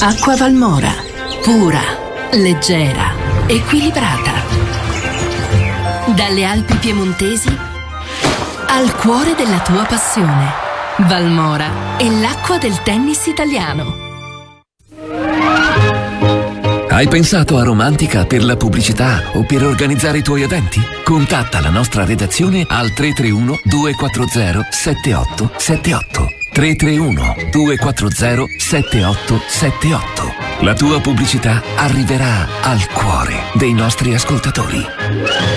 Acqua Valmora, pura, leggera, equilibrata. Dalle Alpi piemontesi al cuore della tua passione. Valmora è l'acqua del tennis italiano. Hai pensato a Romantica per la pubblicità o per organizzare i tuoi eventi? Contatta la nostra redazione al 331 240 7878. 331 240 7878. La tua pubblicità arriverà al cuore dei nostri ascoltatori.